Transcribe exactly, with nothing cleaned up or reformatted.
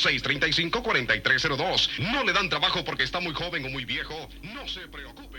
seis tres cinco, cuatro tres cero dos. No le dan trabajo porque está muy joven o muy viejo. No se preocupe.